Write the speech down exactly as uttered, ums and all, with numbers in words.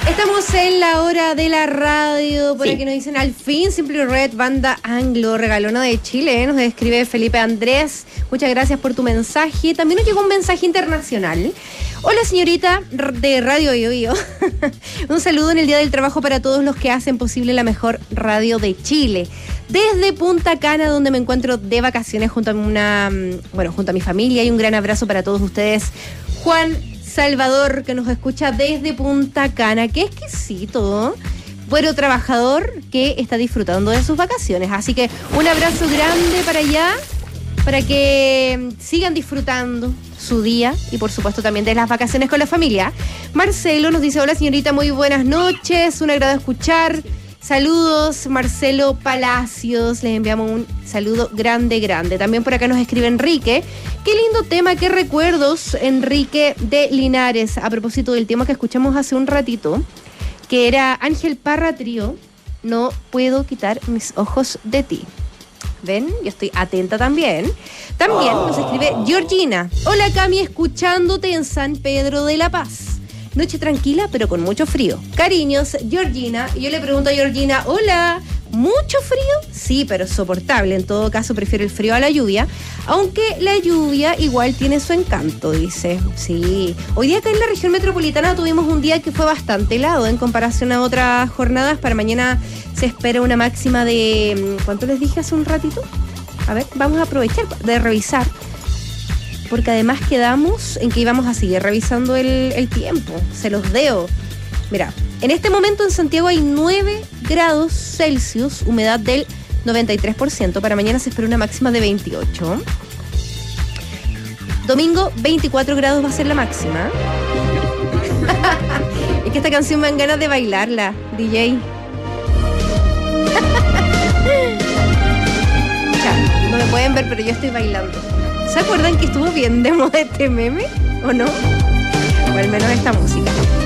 Estamos en la hora de la radio. Por sí. Aquí nos dicen al fin Simply Red, banda anglo, regalona de Chile. Nos escribe Felipe Andrés. Muchas gracias por tu mensaje. También nos llegó un mensaje internacional. Hola, señorita de Radio Bio Bio. Un saludo en el Día del Trabajo para todos los que hacen posible la mejor radio de Chile. Desde Punta Cana, donde me encuentro de vacaciones junto a una, bueno, junto a mi familia, y un gran abrazo para todos ustedes. Juan Salvador, que nos escucha desde Punta Cana. Qué exquisito. Bueno, trabajador que está disfrutando de sus vacaciones. Así que un abrazo grande para allá, para que sigan disfrutando su día y por supuesto también de las vacaciones con la familia. Marcelo nos dice: hola, señorita, muy buenas noches, un agrado escuchar. Saludos, Marcelo Palacios, les enviamos un saludo grande, grande. También por acá nos escribe Enrique. Qué lindo tema, qué recuerdos, Enrique de Linares, a propósito del tema que escuchamos hace un ratito, que era Ángel Parra Trío, No puedo quitar mis ojos de ti. ¿Ven? Yo estoy atenta también. También oh. nos escribe Georgina. Hola, Cami, escuchándote en San Pedro de la Paz. Noche tranquila, pero con mucho frío. Cariños, Georgina. Y yo le pregunto a Georgina: hola, ¿mucho frío? Sí, pero soportable. En todo caso, prefiero el frío a la lluvia. Aunque la lluvia igual tiene su encanto, dice. Sí. Hoy día acá en la región metropolitana tuvimos un día que fue bastante helado en comparación a otras jornadas. Para mañana se espera una máxima de... ¿cuánto les dije hace un ratito? A ver, vamos a aprovechar de revisar, porque además quedamos en que íbamos a seguir revisando el, el tiempo. Se los deo. Mira, en este momento en Santiago hay nueve grados Celsius, humedad del noventa y tres por ciento. Para mañana se espera una máxima de veintiocho. Domingo, veinticuatro grados va a ser la máxima. Es que esta canción me dan ganas de bailarla, D J. Ya, no me pueden ver, pero yo estoy bailando. ¿Se acuerdan que estuvo bien de moda este meme? ¿O no? O al menos esta música.